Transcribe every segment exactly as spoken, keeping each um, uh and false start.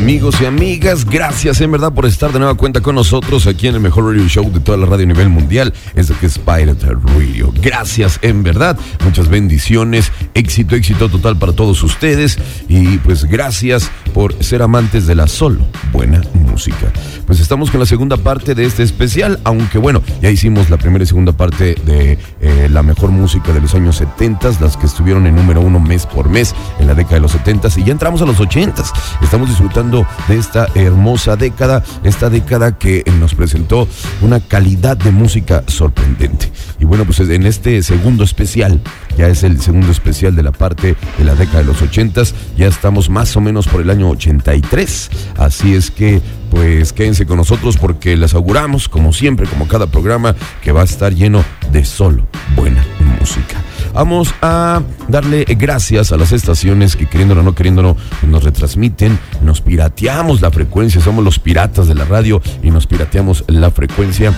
Amigos y amigas, gracias en verdad por estar de nueva cuenta con nosotros aquí en el mejor radio show de toda la radio a nivel mundial, esto que es Pirate Radio. Gracias en verdad, muchas bendiciones, éxito, éxito total para todos ustedes y pues gracias por ser amantes de la solo buena música. Pues estamos con la segunda parte de este especial, aunque bueno, ya hicimos la primera y segunda parte de eh, la mejor música de los años setenta, las que estuvieron en número uno mes por mes en la década de los setenta y ya entramos a los ochenta. Estamos disfrutando de esta hermosa década, esta década que nos presentó una calidad de música sorprendente. Y bueno, pues en este segundo especial, ya es el segundo especial de la parte de la década de los ochentas, ya estamos más o menos por el año ochenta y tres, así es que pues quédense con nosotros porque les auguramos, como siempre, como cada programa, que va a estar lleno de solo buena música. Vamos a darle gracias a las estaciones que, queriéndolo o no queriéndolo, nos retransmiten, nos pirateamos la frecuencia, somos los piratas de la radio y nos pirateamos la frecuencia.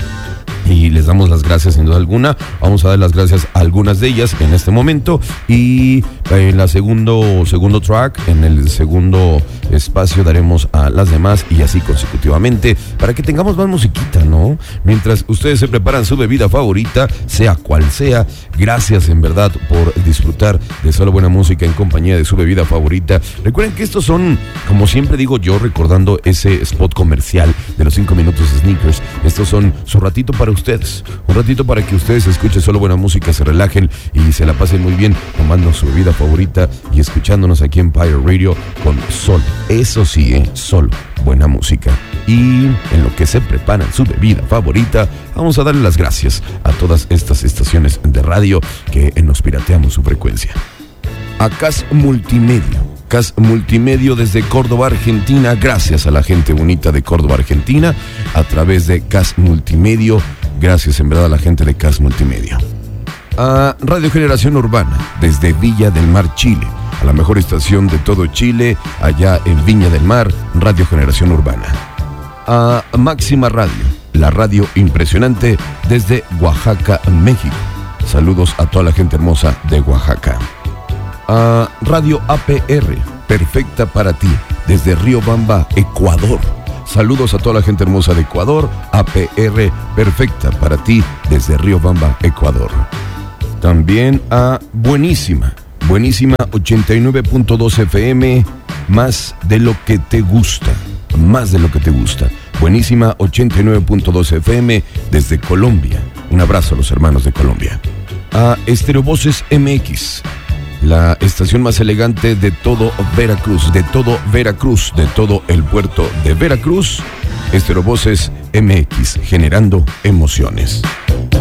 Y les damos las gracias sin duda alguna. Vamos a dar las gracias a algunas de ellas en este momento. Y en la segundo, segundo track, en el segundo espacio, daremos a las demás y así consecutivamente para que tengamos más musiquita, ¿no? Mientras ustedes se preparan su bebida favorita, sea cual sea. Gracias en verdad por disfrutar de solo buena música en compañía de su bebida favorita. Recuerden que estos son, como siempre digo yo, recordando ese spot comercial de los cinco minutos Sneakers. Estos son su ratito para ustedes, un ratito para que ustedes escuchen solo buena música, se relajen y se la pasen muy bien tomando su bebida favorita y escuchándonos aquí en Pirate Radio con solo, eso sí, ¿eh? Solo buena música. Y en lo que se preparan su bebida favorita, vamos a darle las gracias a todas estas estaciones de radio que nos pirateamos su frecuencia. A C A S Multimedia. C A S Multimedia desde Córdoba, Argentina. Gracias a la gente bonita de Córdoba, Argentina, a través de C A S Multimedia. Gracias en verdad a la gente de C A S Multimedia. A Radio Generación Urbana desde Villa del Mar, Chile. A la mejor estación de todo Chile, allá en Viña del Mar, Radio Generación Urbana. A Máxima Radio, la radio impresionante desde Oaxaca, México. Saludos a toda la gente hermosa de Oaxaca. A Radio A P R, perfecta para ti, desde Riobamba, Ecuador. Saludos a toda la gente hermosa de Ecuador. A P R, perfecta para ti, desde Riobamba, Ecuador. También a Buenísima, Buenísima ochenta y nueve punto dos F M, más de lo que te gusta, más de lo que te gusta. Buenísima ochenta y nueve punto dos F M desde Colombia. Un abrazo a los hermanos de Colombia. A Estéreo Voces M X, la estación más elegante de todo Veracruz, de todo Veracruz, de todo el puerto de Veracruz. Estéreo Voces M X, generando emociones.